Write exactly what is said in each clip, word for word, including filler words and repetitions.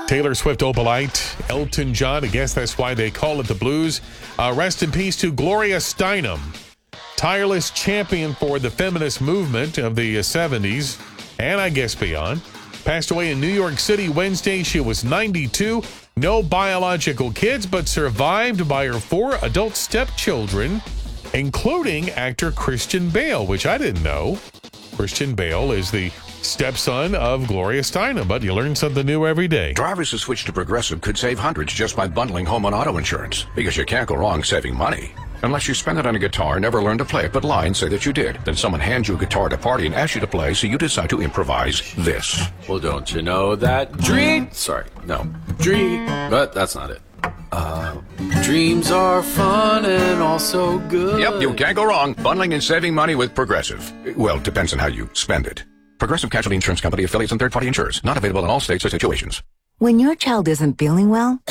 Taylor Swift, Opalite, Elton John. I guess that's why they call it the blues. Uh, rest in peace to Gloria Steinem, tireless champion for the feminist movement of the seventies and I guess beyond. Passed away in New York City Wednesday. She was ninety-two. No biological kids, but survived by her four adult stepchildren, including actor Christian Bale, which I didn't know. Christian Bale is the stepson of Gloria Steinem, but you learn something new every day. Drivers who switch to Progressive could save hundreds just by bundling home and auto insurance, because you can't go wrong saving money. Unless you spend it on a guitar, never learn to play it, but lie and say that you did. Then someone hands you a guitar at a party and asks you to play, so you decide to improvise this. Well, don't you know that dream... Sorry, no. Dream... But that's not it. Uh, dreams are fun and also good. Yep, you can't go wrong. Bundling and saving money with Progressive. Well, depends on how you spend it. Progressive Casualty Insurance Company, affiliates, and third-party insurers. Not available in all states or situations. When your child isn't feeling well,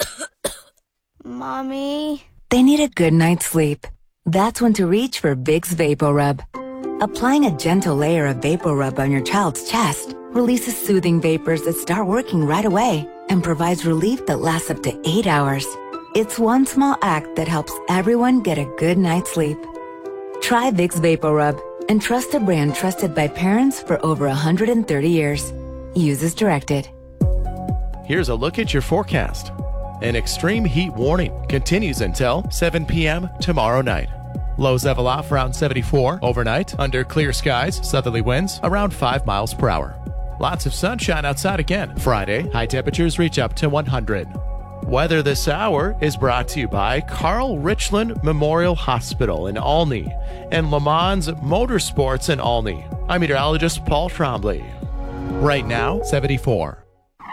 Mommy, they need a good night's sleep. That's when to reach for Vicks VapoRub. Applying a gentle layer of VapoRub on your child's chest releases soothing vapors that start working right away and provides relief that lasts up to eight hours. It's one small act that helps everyone get a good night's sleep. Try Vicks VapoRub and trust a brand trusted by parents for over one hundred thirty years. Use as directed. Here's a look at your forecast. An extreme heat warning continues until seven p.m. tomorrow night. Lows level off around seventy-four overnight. Under clear skies, southerly winds around five miles per hour. Lots of sunshine outside again. Friday, high temperatures reach up to one hundred. Weather this hour is brought to you by Carl Richland Memorial Hospital in Olney and Le Mans Motorsports in Olney. I'm meteorologist Paul Trombley. Right now, seventy-four.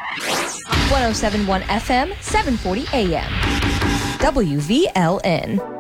one oh seven point one F M, seven forty A M. W V L N.